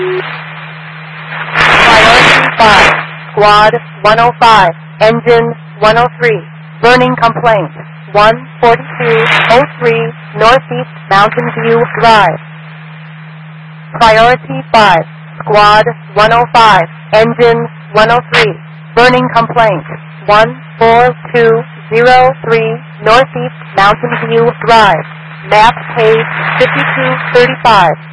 Priority 5, Squad 105, Engine 103, burning complaint, 14203 Northeast Mountain View Drive. Priority 5, Squad 105, Engine 103, burning complaint, 14203 Northeast Mountain View Drive. Map page 5235.